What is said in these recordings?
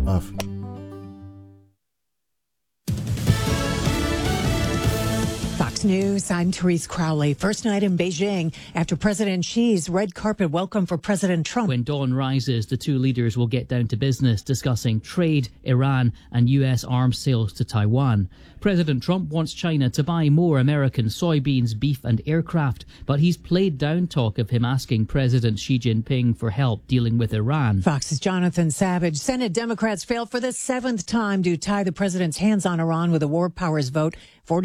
Off. Fox News, I'm Therese Crowley. First night in Beijing after President Xi's red carpet welcome for President Trump. When dawn rises, the two leaders will get down to business discussing trade, Iran and U.S. arms sales to Taiwan. President Trump wants China to buy more American soybeans, beef and aircraft, but he's played down talk of him asking President Xi Jinping for help dealing with Iran. Fox's Jonathan Savage. Senate Democrats failed for the seventh time to tie the president's hands on Iran with a war powers vote,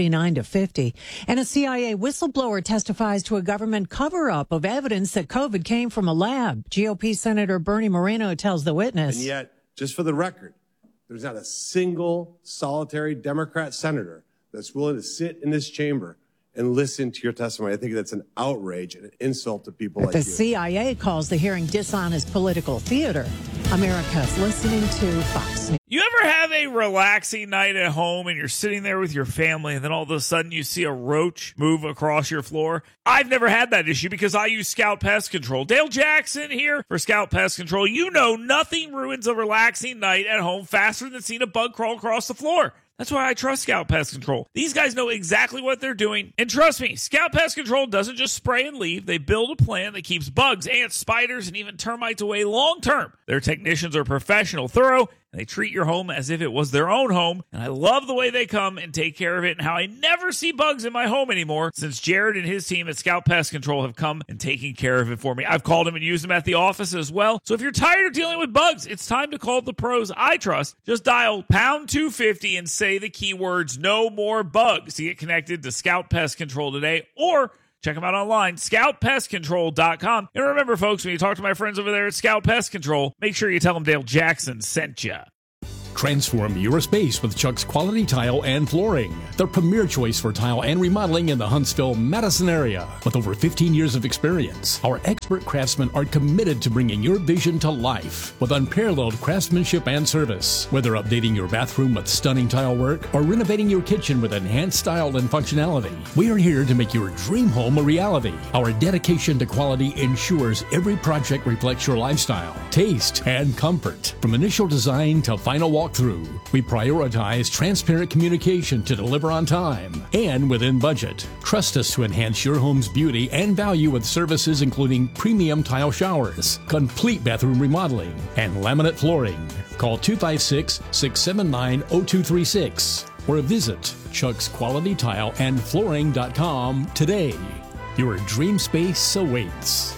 49-50. And a CIA whistleblower testifies to a government cover-up of evidence that COVID came from a lab. GOP Senator Bernie Moreno tells the witness. And yet, just for the record, there's not a single solitary Democrat senator that's willing to sit in this chamber and listen to your testimony. I think that's an outrage and an insult to people like you. The CIA calls the hearing dishonest political theater. America's listening to Fox News. You ever have a relaxing night at home and you're sitting there with your family and then all of a sudden you see a roach move across your floor? I've never had that issue because I use Scout Pest Control. Dale Jackson here for Scout Pest Control. You know nothing ruins a relaxing night at home faster than seeing a bug crawl across the floor. That's why I trust Scout Pest Control. These guys know exactly what they're doing. And trust me, Scout Pest Control doesn't just spray and leave. They build a plan that keeps bugs, ants, spiders, and even termites away long term. Their technicians are professional, thorough, and they treat your home as if it was their own home. And I love the way they come and take care of it and how I never see bugs in my home anymore since Jared and his team at Scout Pest Control have come and taken care of it for me. I've called them and used them at the office as well. So if you're tired of dealing with bugs, it's time to call the pros I trust. Just dial pound 250 and say the keywords no more bugs to get connected to Scout Pest Control today, or check them out online, scoutpestcontrol.com. And remember, folks, when you talk to my friends over there at Scout Pest Control, make sure you tell them Dale Jackson sent you. Transform your space with Chuck's Quality Tile and Flooring, the premier choice for tile and remodeling in the Huntsville-Madison area. With over 15 years of experience, our expert craftsmen are committed to bringing your vision to life with unparalleled craftsmanship and service. Whether updating your bathroom with stunning tile work or renovating your kitchen with enhanced style and functionality, we are here to make your dream home a reality. Our dedication to quality ensures every project reflects your lifestyle, taste, and comfort. From initial design to final walkthrough, we prioritize transparent communication to deliver on time and within budget. Trust us to enhance your home's beauty and value with services including premium tile showers, complete bathroom remodeling, and laminate flooring. Call 256-679-0236 or visit chucksqualitytileandflooring.com today. Your dream space awaits.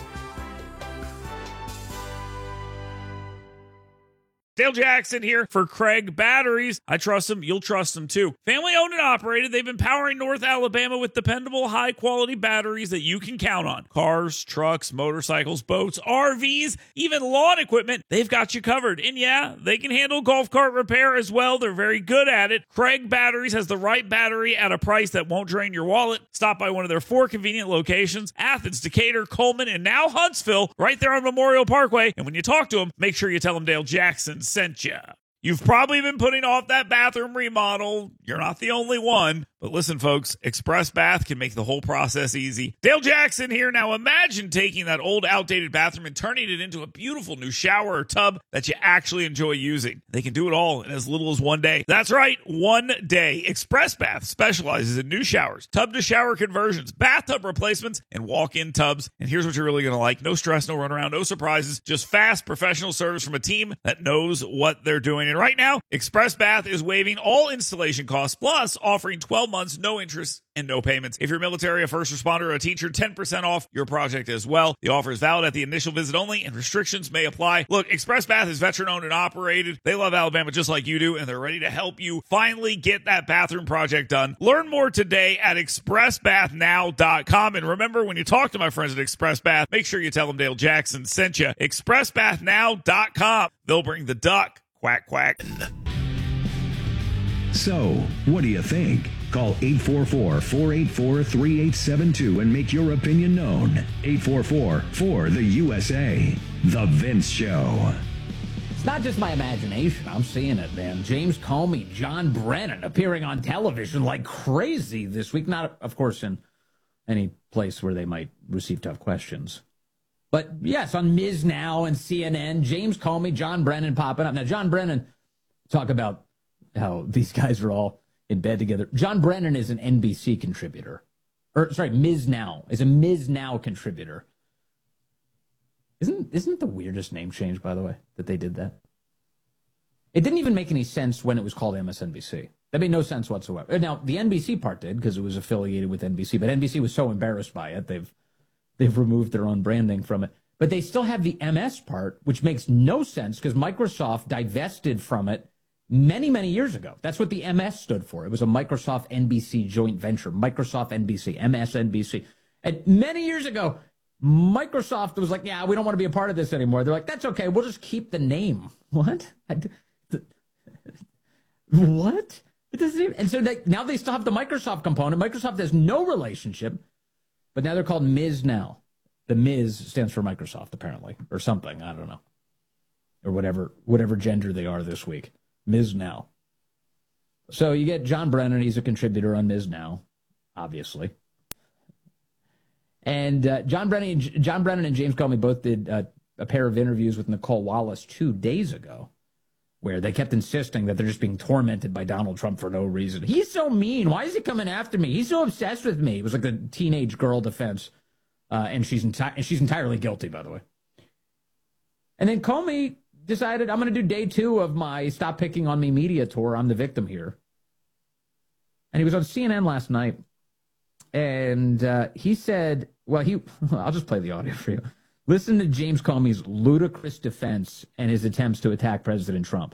Dale Jackson here for Craig Batteries. I trust them. You'll trust them too. Family owned and operated. They've been powering North Alabama with dependable, high-quality batteries that you can count on. Cars, trucks, motorcycles, boats, RVs, even lawn equipment. They've got you covered. And yeah, they can handle golf cart repair as well. They're very good at it. Craig Batteries has the right battery at a price that won't drain your wallet. Stop by one of their 4 convenient locations: Athens, Decatur, Coleman, and now Huntsville, right there on Memorial Parkway. And when you talk to them, make sure you tell them Dale Jackson sent you. You've probably been putting off that bathroom remodel. You're not the only one. But listen, folks, Express Bath can make the whole process easy. Dale Jackson here. Now imagine taking that old, outdated bathroom and turning it into a beautiful new shower or tub that you actually enjoy using. They can do it all in as little as 1 day. That's right, 1 day. Express Bath specializes in new showers, tub-to-shower conversions, bathtub replacements, and walk-in tubs. And here's what you're really going to like. No stress, no runaround, no surprises. Just fast, professional service from a team that knows what they're doing. And right now, Express Bath is waiving all installation costs, plus offering 12 months, no interest, and no payments. If you're military, a first responder, or a teacher, 10% off your project as well. The offer is valid at the initial visit only, and restrictions may apply. Look, Express Bath is veteran-owned and operated. They love Alabama just like you do, and they're ready to help you finally get that bathroom project done. Learn more today at expressbathnow.com. And remember, when you talk to my friends at Express Bath, make sure you tell them Dale Jackson sent you. expressbathnow.com. They'll bring the duck. Quack, quack. So, what do you think? Call 844-484-3872 and make your opinion known. 844-4-the-USA. The Vince Show. It's not just my imagination. I'm seeing it, man. James Comey, John Brennan appearing on television like crazy this week. Not, of course, in any place where they might receive tough questions. But, yes, on Ms. Now and CNN, James Comey, John Brennan popping up. Now, John Brennan Talk about how these guys are all in bed together. John Brennan is an NBC contributor. Ms. Now is a Ms. Now contributor. Isn't the weirdest name change, by the way, that they did that? It didn't even make any sense when it was called MSNBC. That made no sense whatsoever. Now, the NBC part did because it was affiliated with NBC, but NBC was so embarrassed by it, they've removed their own branding from it. But they still have the MS part, which makes no sense because Microsoft divested from it many, many years ago. That's what the MS stood for. It was a Microsoft NBC joint venture, Microsoft NBC, MSNBC. And many years ago, Microsoft was like, yeah, we don't want to be a part of this anymore. They're like, that's okay. We'll just keep the name. What? What? It doesn't even, and so now they still have the Microsoft component. Microsoft has no relationship, but now they're called Ms. Now. The Ms. stands for Microsoft, apparently, or something. I don't know. Or whatever gender they are this week. Ms. Now. So you get John Brennan. He's a contributor on Ms. Now, obviously. And John Brennan and James Comey both did a pair of interviews with Nicole Wallace 2 days ago, where they kept insisting that they're just being tormented by Donald Trump for no reason. He's so mean. Why is he coming after me? He's so obsessed with me. It was like a teenage girl defense. And she's entirely guilty, by the way. And then Comey decided, I'm going to do day 2 of my Stop Picking on Me media tour. I'm the victim here. And he was on CNN last night. And he said, I'll just play the audio for you. Listen to James Comey's ludicrous defense and his attempts to attack President Trump.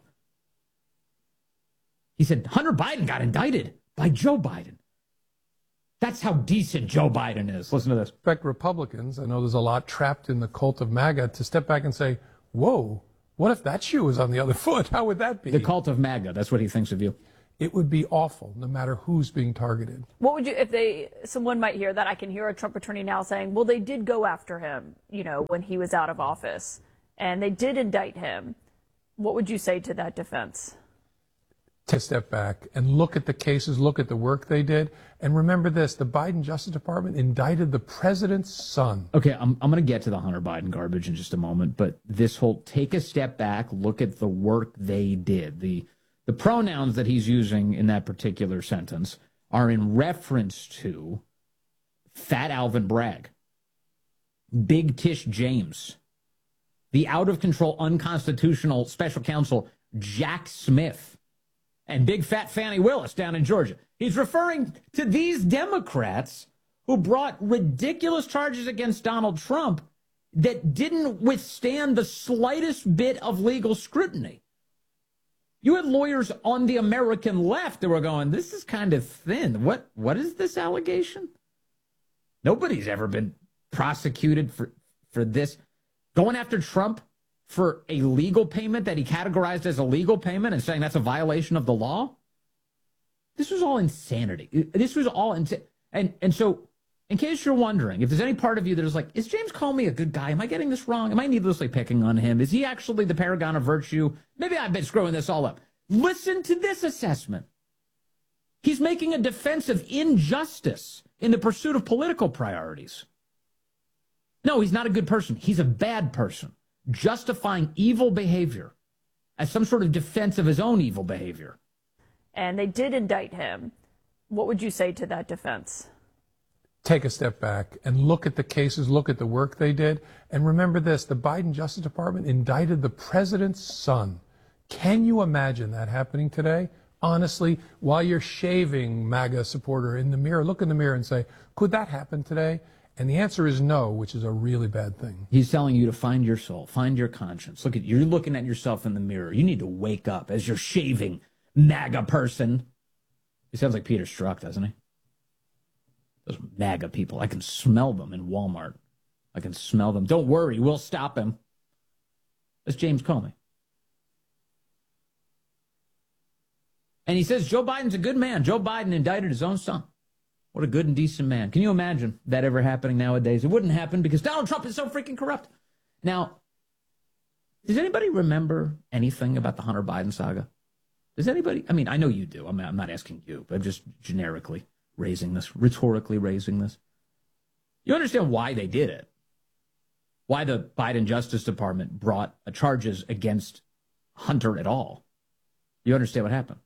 He said, Hunter Biden got indicted by Joe Biden. That's how decent Joe Biden is. Listen to this. Expect Republicans, I know there's a lot trapped in the cult of MAGA, to step back and say, whoa, what if that shoe was on the other foot? How would that be? The cult of MAGA, that's what he thinks of you. It would be awful, no matter who's being targeted. What would you, someone might hear that, I can hear a Trump attorney now saying, well, they did go after him, when he was out of office, and they did indict him. What would you say to that defense? Take a step back and look at the cases, look at the work they did. And remember this, the Biden Justice Department indicted the president's son. Okay, I'm going to get to the Hunter Biden garbage in just a moment, but this whole take a step back, look at the work they did. The pronouns that he's using in that particular sentence are in reference to Fat Alvin Bragg, Big Tish James, the out-of-control unconstitutional special counsel Jack Smith, and Big Fat Fannie Willis down in Georgia. He's referring to these Democrats who brought ridiculous charges against Donald Trump that didn't withstand the slightest bit of legal scrutiny. You had lawyers on the American left that were going, this is kind of thin. What is this allegation? Nobody's ever been prosecuted for this. Going after Trump for a legal payment that he categorized as a legal payment and saying that's a violation of the law? This was all insanity. This was all insane. And so, in case you're wondering, if there's any part of you that is like, is James Comey a good guy? Am I getting this wrong? Am I needlessly picking on him? Is he actually the paragon of virtue? Maybe I've been screwing this all up. Listen to this assessment. He's making a defense of injustice in the pursuit of political priorities. No, he's not a good person. He's a bad person, justifying evil behavior as some sort of defense of his own evil behavior. And they did indict him. What would you say to that defense? Take a step back and look at the cases, look at the work they did. And remember this, the Biden Justice Department indicted the president's son. Can you imagine that happening today? Honestly, while you're shaving MAGA supporter in the mirror, look in the mirror and say, could that happen today? And the answer is no, which is a really bad thing. He's telling you to find your soul, find your conscience. You're looking at yourself in the mirror. You need to wake up as you're shaving MAGA person. He sounds like Peter Strzok, doesn't he? Those MAGA people. I can smell them in Walmart. I can smell them. Don't worry, we'll stop him. That's James Comey. And he says Joe Biden's a good man. Joe Biden indicted his own son. What a good and decent man. Can you imagine that ever happening nowadays? It wouldn't happen because Donald Trump is so freaking corrupt. Now, does anybody remember anything about the Hunter Biden saga? Does anybody? I mean, I know you do. I'm not asking you, but I'm just generically raising this, rhetorically raising this. You understand why they did it. Why the Biden Justice Department brought charges against Hunter at all. You understand what happened?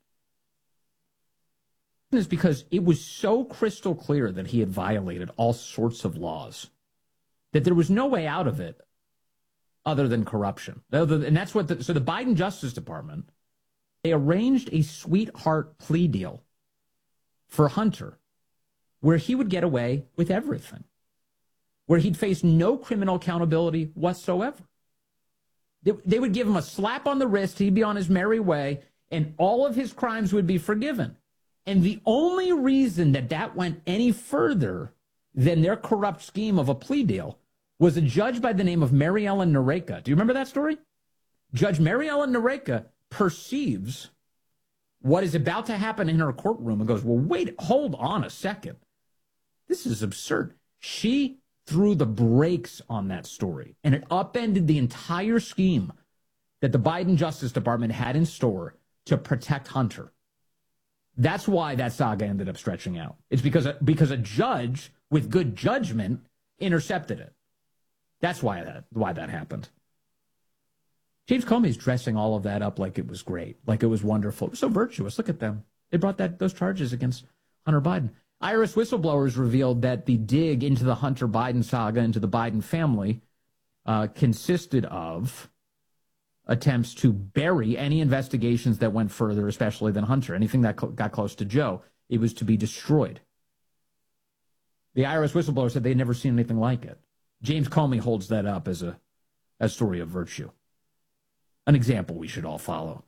It's because it was so crystal clear that he had violated all sorts of laws that there was no way out of it other than corruption. And that's what so the Biden Justice Department, they arranged a sweetheart plea deal for Hunter where he would get away with everything, where he'd face no criminal accountability whatsoever. They would give him a slap on the wrist, he'd be on his merry way, and all of his crimes would be forgiven. And the only reason that went any further than their corrupt scheme of a plea deal was a judge by the name of Mary Ellen Noreika. Do you remember that story? Judge Mary Ellen Noreika perceives what is about to happen in her courtroom and goes, well, wait, hold on a second. This is absurd. She threw the brakes on that story, and it upended the entire scheme that the Biden Justice Department had in store to protect Hunter. That's why that saga ended up stretching out. It's because a judge with good judgment intercepted it. That's why that happened. James Comey's dressing all of that up like it was great, like it was wonderful. It was so virtuous. Look at them. They brought those charges against Hunter Biden. IRS whistleblowers revealed that the dig into the Hunter Biden saga, into the Biden family, consisted of attempts to bury any investigations that went further, especially than Hunter. Anything that got close to Joe, it was to be destroyed. The IRS whistleblower said they'd never seen anything like it. James Comey holds that up as a story of virtue, an example we should all follow.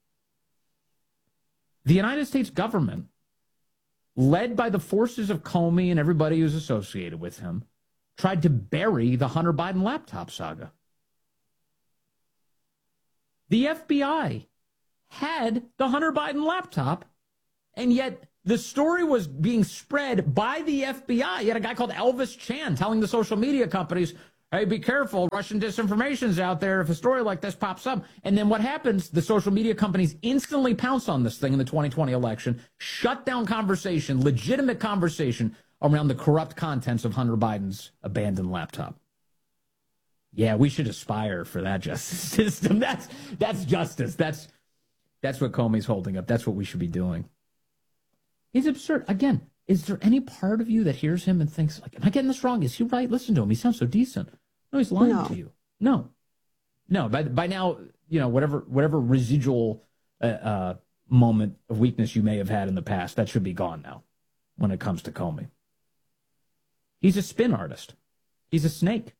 The United States government, led by the forces of Comey and everybody who's associated with him, tried to bury the Hunter Biden laptop saga. The FBI had the Hunter Biden laptop, and yet the story was being spread by the FBI. You had a guy called Elvis Chan telling the social media companies, hey, be careful, Russian disinformation's out there if a story like this pops up. And then what happens, the social media companies instantly pounce on this thing in the 2020 election, shut down conversation, legitimate conversation around the corrupt contents of Hunter Biden's abandoned laptop. Yeah, we should aspire for that justice system. That's justice. That's what Comey's holding up. That's what we should be doing. He's absurd. Again, is there any part of you that hears him and thinks, like, am I getting this wrong? Is he right? Listen to him. He sounds so decent. No, he's lying to you. No. By now, whatever residual moment of weakness you may have had in the past, that should be gone now when it comes to Comey. He's a spin artist. He's a snake.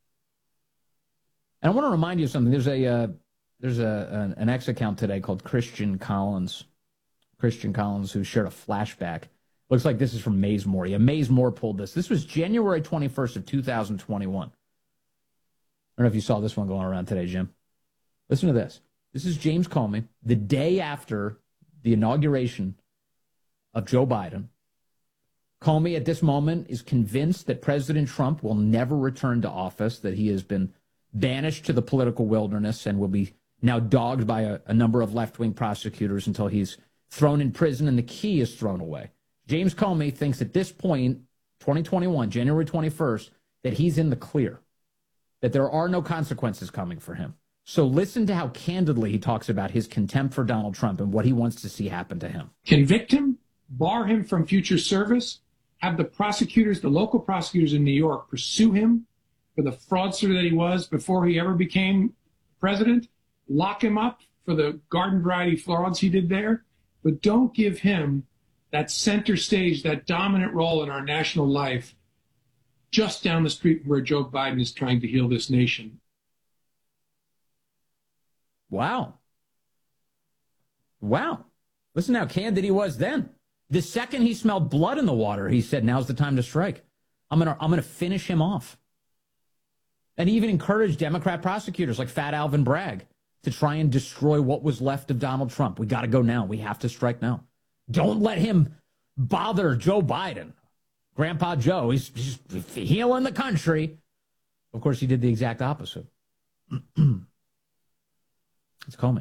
And I want to remind you of something. There's an X account today called Christian Collins. Christian Collins, who shared a flashback. Looks like this is from Maze Moore. Yeah, Maze Moore pulled this. This was January 21st of 2021. I don't know if you saw this one going around today, Jim. Listen to this. This is James Comey, the day after the inauguration of Joe Biden. Comey, at this moment, is convinced that President Trump will never return to office, that he has been banished to the political wilderness and will be now dogged by a number of left-wing prosecutors until he's thrown in prison and the key is thrown away. James Comey thinks at this point, 2021, January 21st, that he's in the clear, that there are no consequences coming for him. So listen to how candidly he talks about his contempt for Donald Trump and what he wants to see happen to him. Convict him, bar him from future service, have the prosecutors, the local prosecutors in New York, pursue him for the fraudster that he was before he ever became president, lock him up for the garden variety frauds he did there, but don't give him that center stage, that dominant role in our national life, just down the street where Joe Biden is trying to heal this nation. Wow. Listen how candid he was then. The second he smelled blood in the water, he said, now's the time to strike. I'm gonna finish him off. And he even encouraged Democrat prosecutors like Fat Alvin Bragg to try and destroy what was left of Donald Trump. We got to go now. We have to strike now. Don't let him bother Joe Biden. Grandpa Joe, he's healing the country. Of course, he did the exact opposite. It's Comey.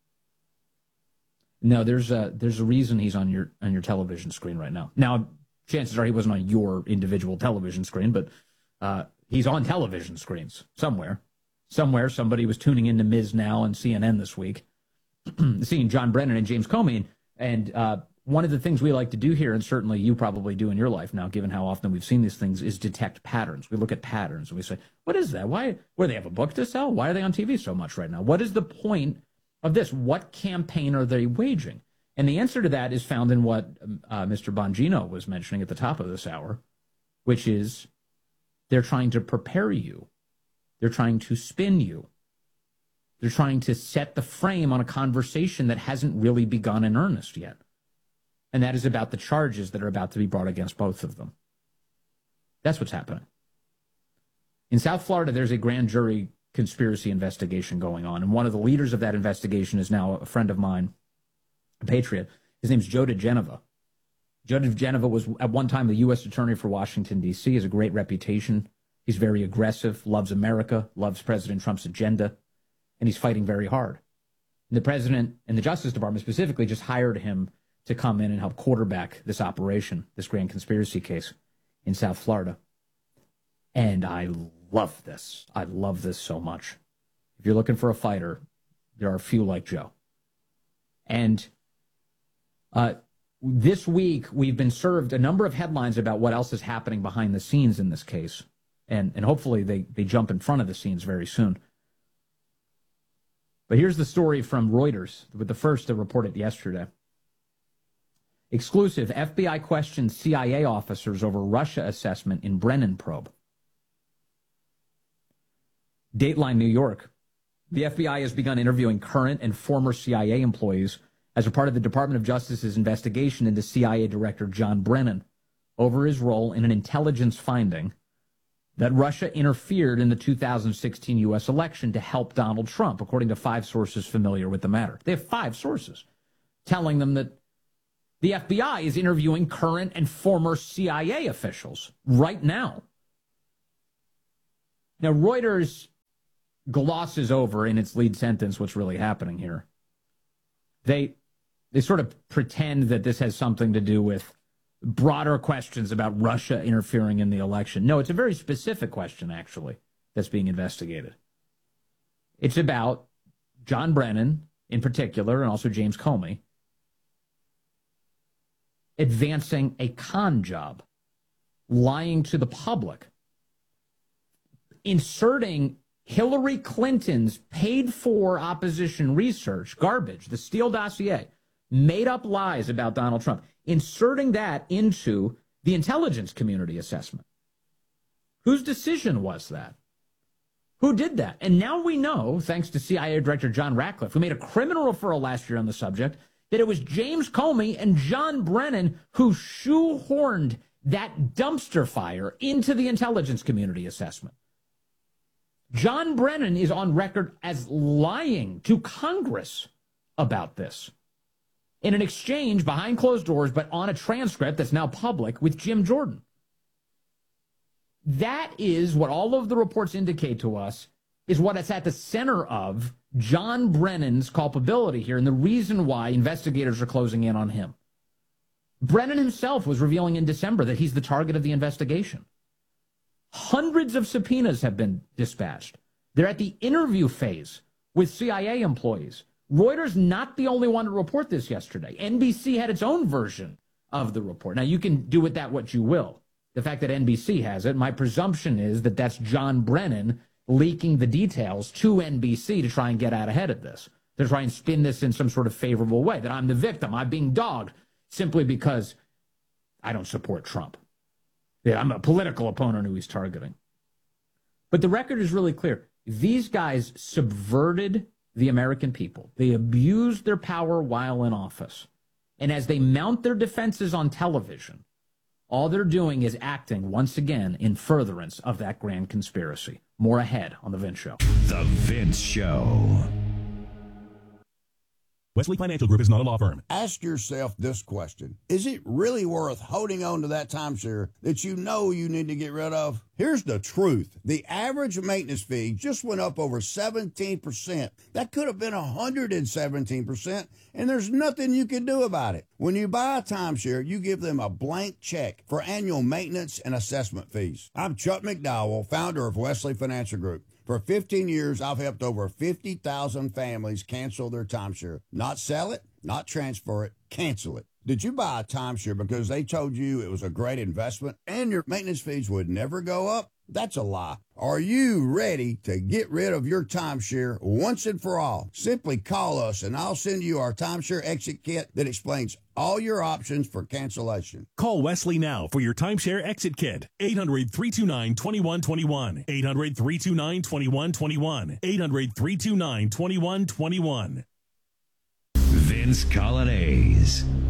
No, there's a reason he's on your television screen right now. Now, chances are he wasn't on your individual television screen, but he's on television screens somewhere. Somebody was tuning into Ms. Now and CNN this week. seeing John Brennan and James Comey. And one of the things we like to do here, and certainly you probably do in your life now, given how often we've seen these things, is detect patterns. We look at patterns and we say, what is that? Why? Where they have a book to sell? Why are they on TV so much right now? What is the point of this? What campaign are they waging? And the answer to that is found in what Mr. Bongino was mentioning at the top of this hour, which is they're trying to prepare you. They're trying to spin you. They're trying to set the frame on a conversation that hasn't really begun in earnest yet. And that is about the charges that are about to be brought against both of them. That's what's happening. In South Florida, there's a grand jury conspiracy investigation going on. And one of the leaders of that investigation is now a friend of mine, a patriot. His name's Joe DeGenova. Joe DeGenova was at one time the U.S. Attorney for Washington, D.C., has a great reputation. He's very aggressive, loves America, loves President Trump's agenda, and he's fighting very hard. And the president and the Justice Department specifically just hired him to come in and help quarterback this operation, this grand conspiracy case in South Florida. And I love this. I love this so much. If you're looking for a fighter, there are few like Joe. And this week, we've been served a number of headlines about what else is happening behind the scenes in this case. And hopefully they jump in front of the scenes very soon. But here's the story from Reuters, with the first to report it yesterday. Exclusive, FBI questions CIA officers over Russia assessment in Brennan probe. Dateline New York. The FBI has begun interviewing current and former CIA employees as a part of the Department of Justice's investigation into CIA Director John Brennan over his role in an intelligence finding that Russia interfered in the 2016 U.S. election to help Donald Trump, according to 5 sources familiar with the matter. They have 5 sources telling them that the FBI is interviewing current and former CIA officials right now. Now, Reuters glosses over in its lead sentence what's really happening here. They sort of pretend that this has something to do with broader questions about Russia interfering in the election. No, it's a very specific question, actually, that's being investigated. It's about John Brennan, in particular, and also James Comey, advancing a con job, lying to the public, inserting Hillary Clinton's paid-for opposition research, garbage, the Steele dossier, made-up lies about Donald Trump, inserting that into the intelligence community assessment. Whose decision was that? Who did that? And now we know, thanks to CIA Director John Ratcliffe, who made a criminal referral last year on the subject, that it was James Comey and John Brennan who shoehorned that dumpster fire into the intelligence community assessment. John Brennan is on record as lying to Congress about this in an exchange behind closed doors, but on a transcript that's now public with Jim Jordan. That is what all of the reports indicate to us is what is at the center of John Brennan's culpability here and the reason why investigators are closing in on him. Brennan himself was revealing in December that he's the target of the investigation. Hundreds of subpoenas have been dispatched. They're at the interview phase with CIA employees. Reuters not the only one to report this yesterday. NBC had its own version of the report. Now, you can do with that what you will. The fact that NBC has it, my presumption is that that's John Brennan leaking the details to NBC to try and get out ahead of this, to try and spin this in some sort of favorable way, that I'm the victim, I'm being dogged, simply because I don't support Trump. Yeah, I'm a political opponent who he's targeting. But the record is really clear. These guys subverted the American people. They abused their power while in office. And as they mount their defenses on television, all they're doing is acting once again in furtherance of that grand conspiracy. More ahead on The Vince Show. The Vince Show. Wesley Financial Group is not a law firm. Ask yourself this question. Is it really worth holding on to that timeshare that you know you need to get rid of? Here's the truth. The average maintenance fee just went up over 17%. That could have been 117%, and there's nothing you can do about it. When you buy a timeshare, you give them a blank check for annual maintenance and assessment fees. I'm Chuck McDowell, founder of Wesley Financial Group. For 15 years, I've helped over 50,000 families cancel their timeshare. Not sell it, not transfer it, cancel it. Did you buy a timeshare because they told you it was a great investment and your maintenance fees would never go up? That's a lie. Are you ready to get rid of your timeshare once and for all? Simply call us and I'll send you our timeshare exit kit that explains all your options for cancellation. Call Wesley now for your timeshare exit kit. 800-329-2121. 800-329-2121. 800-329-2121. Vince Colonnese.